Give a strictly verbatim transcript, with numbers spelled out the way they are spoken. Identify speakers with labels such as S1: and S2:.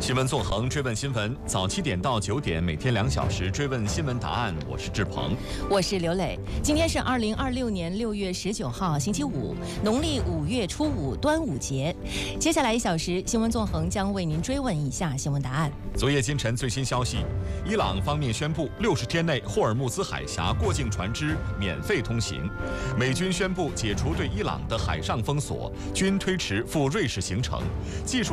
S1: 新闻纵横，追问新闻，早七点到九点，每天两小时追问新闻答案。我是志鹏，
S2: 我是刘磊。今天是二零二六年六月十九号，星期五，农历五月初五，端午节。接下来一小时，新闻纵横将为您追问以下新闻答案。
S1: 昨夜今晨最新消息，伊朗方面宣布六十天内霍尔木兹海峡过境船只免费通行。美军宣布解除对伊朗的海上封锁，均推迟赴瑞士行程。技术